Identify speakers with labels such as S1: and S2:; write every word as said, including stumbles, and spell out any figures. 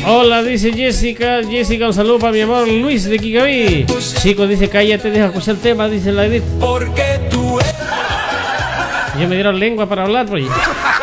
S1: Hola, dice Jessica. Jessica, un saludo para mi amor Luis de Kikabí. Chico, dice cállate, deja escuchar el tema, dice la Edith. Porque tú eres... Yo me dieron lengua para hablar, pues.